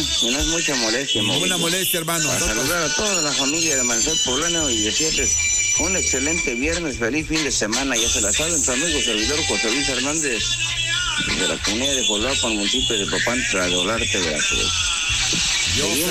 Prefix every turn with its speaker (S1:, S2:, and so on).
S1: y no es mucha molestia,
S2: Ninguna molestia, hermano.
S1: Para saludar a toda la familia de Marisol Poblano y decirles un excelente viernes, feliz fin de semana. Ya se la saben, tu amigo servidor José Luis Hernández, de la comunidad de Jolapa, municipio de Papantla, de Olarte, Veracruz.
S2: Dios te